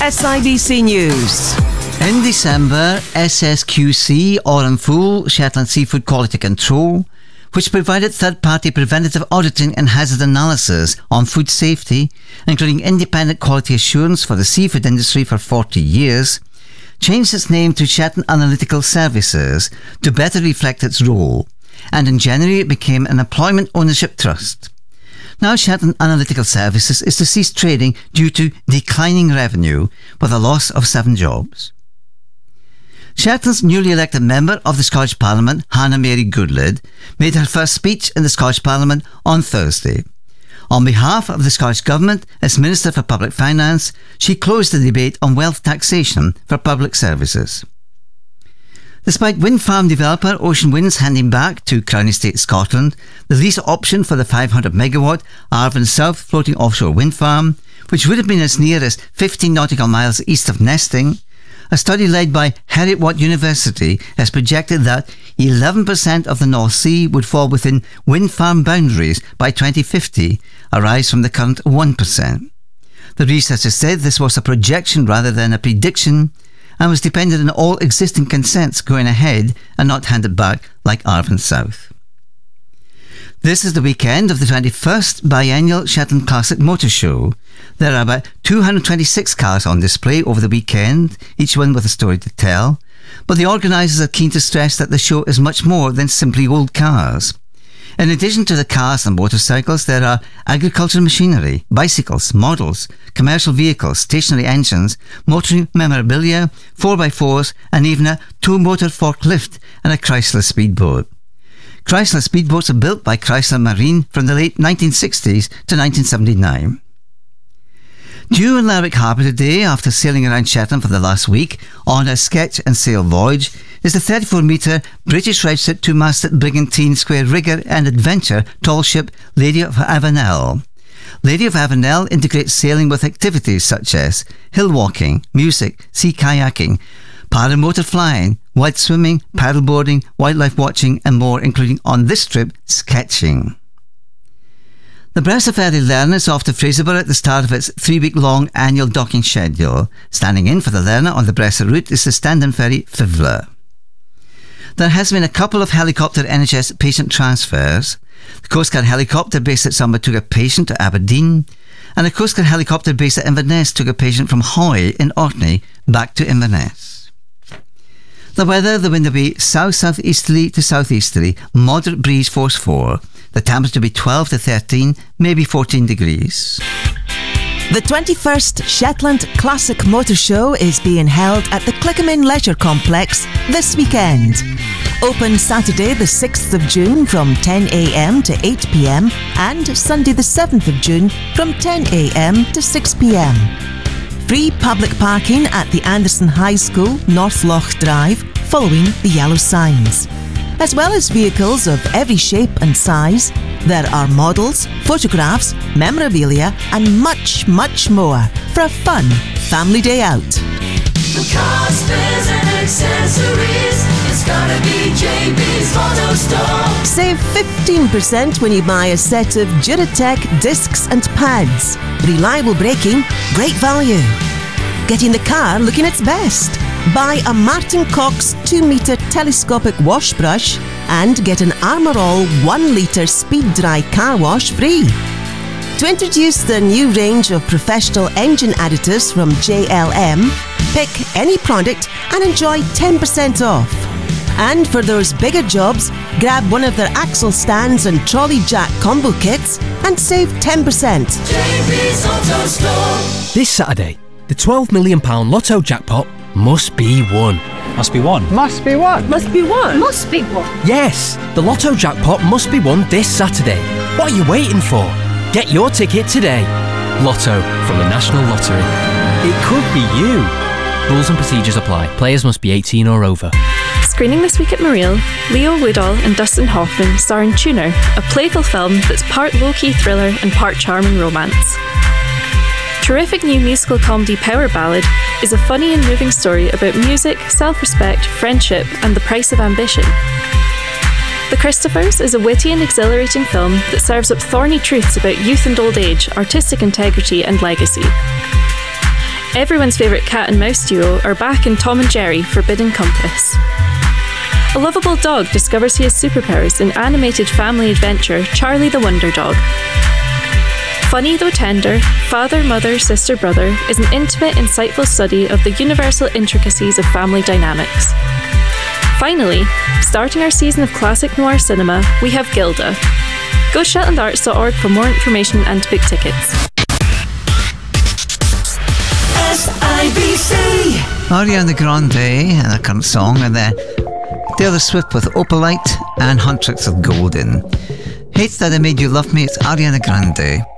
SIBC News. In December, SSQC, or in full, Shetland Seafood Quality Control, which provided third-party preventative auditing and hazard analysis on food safety, including independent quality assurance for the seafood industry for 40 years, changed its name to Shetland Analytical Services to better reflect its role, and in January it became an employment ownership trust. Now Shetland Analytical Services is to cease trading due to declining revenue, with a loss of 7 jobs. Shetland's newly elected member of the Scottish Parliament, Hannah Mary Goodlid, made her first speech in the Scottish Parliament on Thursday. On behalf of the Scottish Government, as Minister for Public Finance, she closed the debate on wealth taxation for public services. Despite wind farm developer Ocean Winds handing back to Crown Estate Scotland the lease option for the 500 megawatt Arvan South floating offshore wind farm, which would have been as near as 15 nautical miles east of Nesting, a study led by Heriot-Watt University has projected that 11% of the North Sea would fall within wind farm boundaries by 2050, a rise from the current 1%. The researchers said this was a projection rather than a prediction, and was dependent on all existing consents going ahead and not handed back like Arvan South. This is the weekend of the 21st biennial Shetland Classic Motor Show. There are about 226 cars on display over the weekend, each one with a story to tell, but the organisers are keen to stress that the show is much more than simply old cars. In addition to the cars and motorcycles, there are agricultural machinery, bicycles, models, commercial vehicles, stationary engines, motoring memorabilia, 4x4s, and even a two-motor forklift and a Chrysler speedboat. Chrysler speedboats are built by Chrysler Marine from the late 1960s to 1979. Due in Lerwick Harbour today, after sailing around Shetland for the last week on a sketch and sail voyage, is the 34-metre British-registered two-masted brigantine square rigger and adventure tall ship Lady of Avenel. Lady of Avenel integrates sailing with activities such as hill walking, music, sea kayaking, paramotor flying, white swimming, paddleboarding, wildlife watching and more, including on this trip, sketching. The Bressa Ferry Lerner is off to Fraserburgh at the start of its 3-week-long annual docking schedule. Standing in for the Lerner on the Bressa route is the stand-in ferry Fivler. There has been a couple of helicopter NHS patient transfers. The Coast Guard helicopter based at Summer took a patient to Aberdeen, and a Coast Guard helicopter based at Inverness took a patient from Hoy in Orkney back to Inverness. The weather, the wind will be south-southeasterly to southeasterly, moderate breeze force 4. The temperature will be 12 to 13, maybe 14 degrees. The 21st Shetland Classic Motor Show is being held at the Clickamin Leisure Complex this weekend. Open Saturday the 6th of June from 10 a.m. to 8 p.m. and Sunday the 7th of June from 10 a.m. to 6 p.m. Free public parking at the Anderson High School, North Loch Drive, following the yellow signs. As well as vehicles of every shape and size, there are models, photographs, memorabilia and much, much more for a fun family day out. For cars, spares and accessories, it's gotta be JB's Auto Store. Save 15% when you buy a set of Duratec discs and pads. Reliable braking, great value. Getting the car looking its best. Buy a Martin Cox 2-metre telescopic wash brush and get an Armour All 1-litre speed dry car wash free. To introduce the new range of professional engine additives from JLM, pick any product and enjoy 10% off. And for those bigger jobs, grab one of their axle stands and trolley jack combo kits and save 10%. JB's Auto Store. This Saturday, the £12 million Lotto jackpot must be won. Must be won. Must be won. Must be won. Must be won. Yes, the Lotto jackpot must be won this Saturday. What are you waiting for? Get your ticket today. Lotto from the National Lottery. It could be you. Rules and procedures apply. Players must be 18 or over. Screening this week at Mareel, Leo Woodall and Dustin Hoffman star in Tuner, a playful film that's part low-key thriller and part charming romance. Terrific new musical comedy Power Ballad is a funny and moving story about music, self-respect, friendship and the price of ambition. The Christophers is a witty and exhilarating film that serves up thorny truths about youth and old age, artistic integrity and legacy. Everyone's favourite cat and mouse duo are back in Tom and Jerry Forbidden Compass. A lovable dog discovers he has superpowers in animated family adventure Charlie the Wonder Dog. Funny though tender, Father, Mother, Sister, Brother is an intimate, insightful study of the universal intricacies of family dynamics. Finally, starting our season of classic noir cinema, we have Gilda. Go shetlandarts.org for more information and to book tickets. SIBC. Ariana Grande and her current song, and then Taylor Swift with Opalite and Huntress of Golden. Hates That I Made You Love Me, it's Ariana Grande.